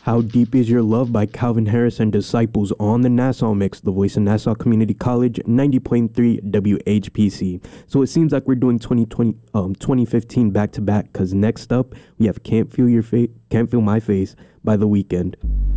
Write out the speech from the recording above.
How Deep Is Your Love by Calvin Harris and Disciples on the Nassau Mix, the voice of Nassau Community College, 90.3 WHPC. So it seems like we're doing 2015 back to back, because next up we have Can't Feel My Face by The Weeknd.